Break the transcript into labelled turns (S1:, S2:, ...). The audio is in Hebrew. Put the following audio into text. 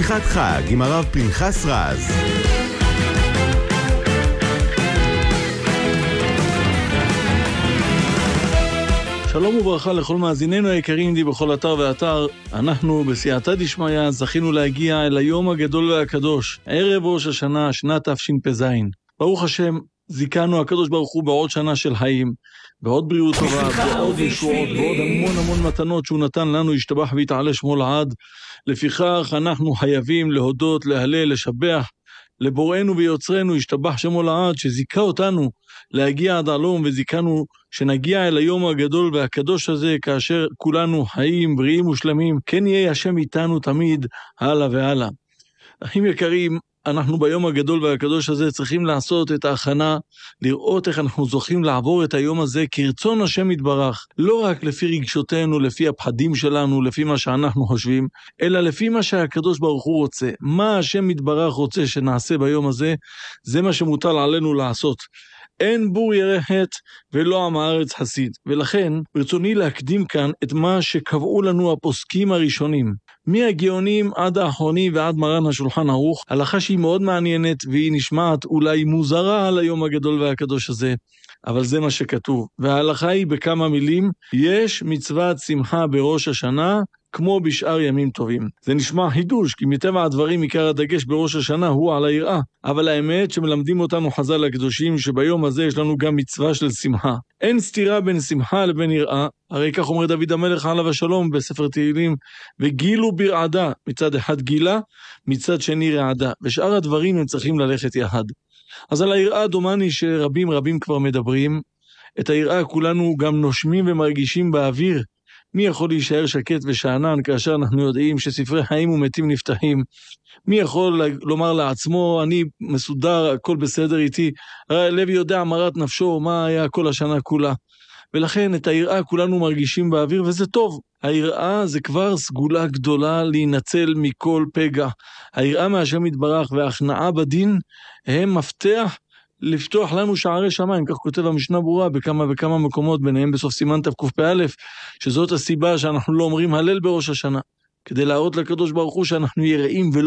S1: שיחת חג עם הרב פנחס רז.
S2: שלום וברכה לכל מאזיננו היקרים די בכל אתר ואתר. אנחנו בסייעתא דשמיא זכינו להגיע אל היום הגדול והקדוש, ערב ראש השנה, שנת תשפ"ז. ברוך השם, זיכנו הקדוש ברוך הוא בעוד שנה של חיים, בעוד בריאות טובה, בעוד ישועות, בעוד המון מתנות שהוא נתן לנו, ישתבח ויתעלה שמו לעד. לפיכך אנחנו חייבים להודות, להלל, לשבח לבוראנו ויוצרנו, ישתבח שמו לעד, שזיכה אותנו להגיע עד הלום, וזיכנו שנגיע אל היום הגדול והקדוש הזה, כאשר כולנו חיים, בריאים ושלמים. כן יהיה השם איתנו תמיד, הלאה והלאה. אחים יקרים, אנחנו ביום הגדול והקדוש הזה צריכים לעשות את ההכנה, לראות איך אנחנו זוכים לעבור את היום הזה כרצון השם יתברך, לא רק לפי רגשותינו, לפי הפחדים שלנו, לפי מה שאנחנו חושבים, אלא לפי מה שהקדוש ברוך הוא רוצה. מה השם יתברך רוצה שנעשה ביום הזה, זה מה שמוטל עלינו לעשות. אין בור ירחת ולא עם הארץ חסיד. ולכן ברצוני להקדים כאן את מה שקבעו לנו הפוסקים הראשונים, מהגאונים עד האחרונים ועד מרן השולחן ערוך, הלכה שהיא מאוד מעניינת והיא נשמעת אולי מוזרה על היום הגדול והקדוש הזה, אבל זה מה שכתוב. וההלכה היא בכמה מילים: יש מצוות שמחה בראש השנה כמו בשאר ימים טובים. זה נשמע חידוש, כי מטבע הדברים עיקר הדגש בראש השנה הוא על היראה, אבל האמת שמלמדים אותנו חז"ל הקדושים שביום הזה יש לנו גם מצווה של שמחה. אין סתירה בין שמחה לבין יראה, הרי כך אומר דוד המלך עליו השלום בספר תהילים, וגילו ברעדה, מצד אחד גילה, מצד שני רעדה, ושאר הדברים הם צריכים ללכת יחד. אז על היראה דומני שרבים כבר מדברים. את היראה כולנו גם נושמים ומרגישים באוויר. מי יכול להישאר שקט ושענן כאשר אנחנו יודעים שספרי חיים ומתים נפתחים? מי יכול לומר לעצמו, אני מסודר, הכל בסדר איתי? לוי יודע מרת נפשו, מה היה כל השנה כולה? ולכן את היראה כולנו מרגישים באוויר, וזה טוב. היראה זה כבר סגולה גדולה להינצל מכל פגע. היראה מהשם יתברך וההכנעה בדין הם מפתח לפתוח לנו שערי שמיים, כך כותב המשנה ברורה בכמה וכמה מקומות, ביניהם בסוף סימן תקפ"א, שזאת הסיבה שאנחנו לא אומרים הלל בראש השנה, כדי להראות לקדוש ברוך הוא שאנחנו יראים ולא